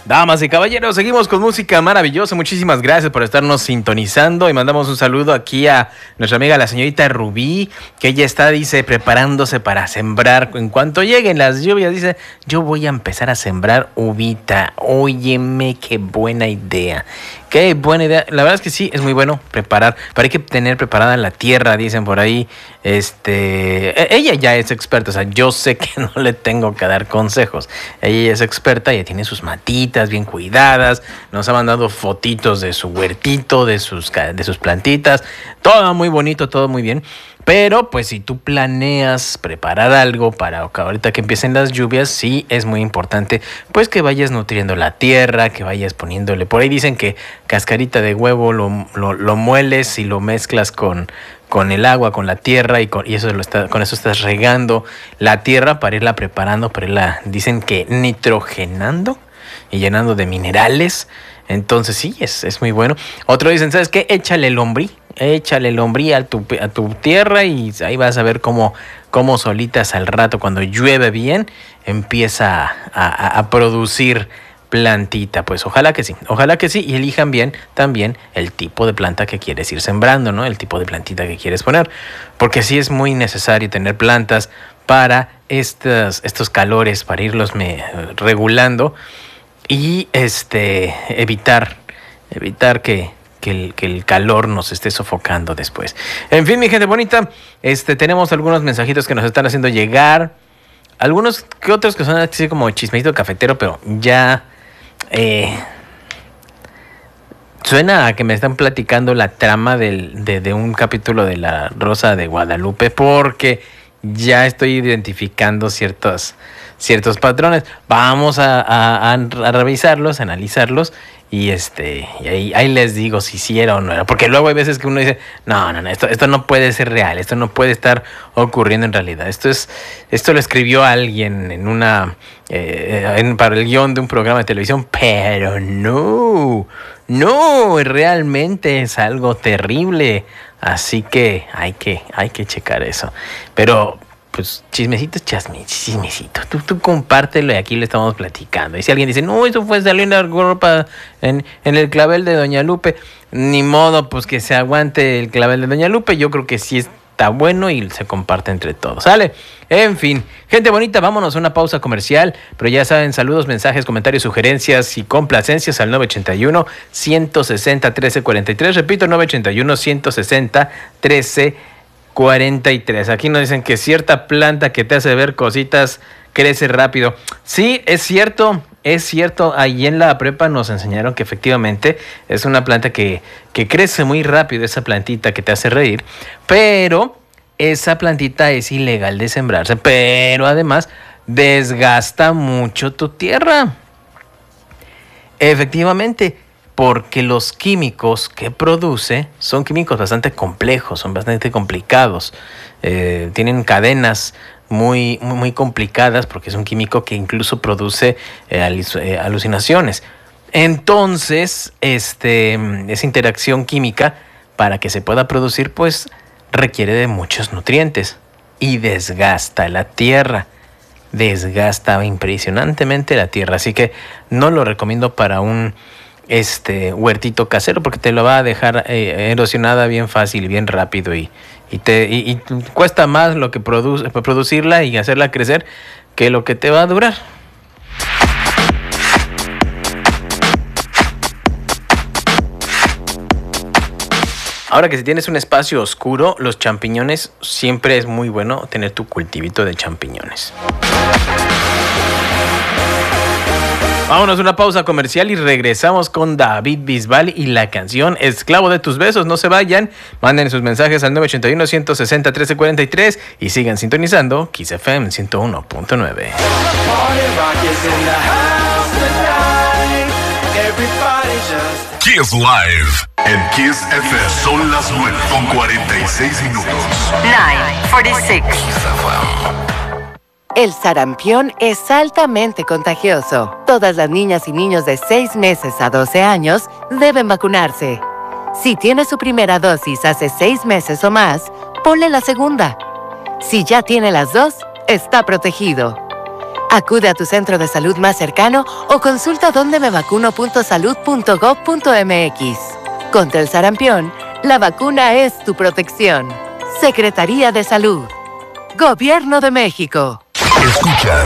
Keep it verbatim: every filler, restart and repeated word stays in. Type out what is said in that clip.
Damas y caballeros, seguimos con música maravillosa. Muchísimas gracias por estarnos sintonizando y mandamos un saludo aquí a nuestra amiga la señorita Rubí, que ella está, dice, preparándose para sembrar. En cuanto lleguen las lluvias, dice, yo voy a empezar a sembrar uvita. Óyeme, qué buena idea. Qué buena idea. La verdad es que sí, es muy bueno preparar, pero hay que tener preparada la tierra, dicen por ahí. Este, ella ya es experta, o sea, yo sé que no le tengo que dar consejos. Ella ya es experta, ella tiene sus matitas bien cuidadas, nos ha mandado fotitos de su huertito, de sus, de sus plantitas, todo muy bonito, todo muy bien. Pero pues si tú planeas preparar algo para ahorita que empiecen las lluvias, sí es muy importante pues que vayas nutriendo la tierra, que vayas poniéndole. Por ahí dicen que cascarita de huevo lo, lo, lo mueles y lo mezclas con, con el agua, con la tierra y, con, y eso lo está, con eso estás regando la tierra para irla preparando, para irla, dicen que nitrogenando y llenando de minerales. Entonces sí, es, es muy bueno. Otro dicen, ¿sabes qué? Échale lombrí. Échale lombrí a tu, a tu tierra y ahí vas a ver cómo, cómo solitas al rato, cuando llueve bien, empieza a, a, a producir plantita. Pues ojalá que sí, ojalá que sí. Y elijan bien también el tipo de planta que quieres ir sembrando, ¿no? El tipo de plantita que quieres poner. Porque sí es muy necesario tener plantas para estos, estos calores, para irlos me, regulando y este evitar, evitar que... Que el, que el calor nos esté sofocando después. En fin, mi gente bonita, este, tenemos algunos mensajitos que nos están haciendo llegar. Algunos que otros que son así como chismecito cafetero, pero ya eh, suena a que me están platicando la trama del, de, de un capítulo de La Rosa de Guadalupe, porque ya estoy identificando ciertos, ciertos patrones. Vamos a, a, a revisarlos, a analizarlos. Y este, y ahí, ahí les digo si sí era o no era. Porque luego hay veces que uno dice, no, no, no, esto, esto no puede ser real, esto no puede estar ocurriendo en realidad. Esto es, esto lo escribió alguien en una, eh, en, para el guión de un programa de televisión, pero no, no, realmente es algo terrible. Así que hay que, hay que checar eso. Pero pues chismecito, chismecito. Tú, tú compártelo y aquí le estamos platicando. Y si alguien dice, no, eso fue Salinas Gorpa en, en el clavel de Doña Lupe, ni modo, pues que se aguante el clavel de Doña Lupe. Yo creo que sí está bueno y se comparte entre todos. ¿Sale? En fin, gente bonita, vámonos a una pausa comercial. Pero ya saben, saludos, mensajes, comentarios, sugerencias y complacencias al nueve ochenta y uno, ciento sesenta, trece cuarenta y tres. Repito, nueve ochenta y uno, ciento sesenta, trece cuarenta y tres. Aquí nos dicen que cierta planta que te hace ver cositas crece rápido. Sí, es cierto, es cierto. Ahí en la prepa nos enseñaron que efectivamente es una planta que, que crece muy rápido, esa plantita que te hace reír. Pero esa plantita es ilegal de sembrarse, pero además desgasta mucho tu tierra. Efectivamente, porque los químicos que produce son químicos bastante complejos, son bastante complicados, eh, tienen cadenas muy, muy, muy complicadas, porque es un químico que incluso produce eh, alucinaciones. Entonces, este, esa interacción química, para que se pueda producir, pues requiere de muchos nutrientes y desgasta la tierra. Desgasta impresionantemente la tierra, así que no lo recomiendo para un este huertito casero, porque te lo va a dejar eh, erosionada bien fácil y bien rápido, y, y te y, y cuesta más lo que produce, producirla y hacerla crecer que lo que te va a durar. Ahora que si tienes un espacio oscuro, los champiñones, siempre es muy bueno tener tu cultivito de champiñones. Vámonos a una pausa comercial y regresamos con David Bisbal y la canción Esclavo de tus besos. No se vayan, manden sus mensajes al nueve ochenta y uno, ciento sesenta, trece cuarenta y tres y sigan sintonizando Kiss F M ciento uno punto nueve. Kiss Live en Kiss F M. Son las nueve con cuarenta y seis minutos. nueve cuarenta y seis. El sarampión es altamente contagioso. Todas las niñas y niños de seis meses a doce años deben vacunarse. Si tiene su primera dosis hace seis meses o más, ponle la segunda. Si ya tiene las dos, está protegido. Acude a tu centro de salud más cercano o consulta donde me vacuno punto salud punto gov punto m x. Contra el sarampión, la vacuna es tu protección. Secretaría de Salud. Gobierno de México. Escucha